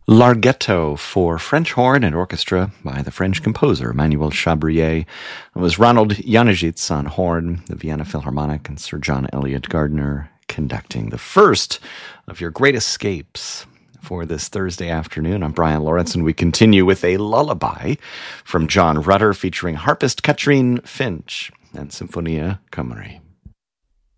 Larghetto for French horn and orchestra by the French composer Emmanuel Chabrier. It was Ronald Janowicz on horn, the Vienna Philharmonic, and Sir John Eliot Gardiner conducting. The first of your great escapes for this Thursday afternoon. I'm Brian Lawrence, and we continue with a lullaby from John Rutter featuring harpist Katrine Finch and Symphonia Cymru.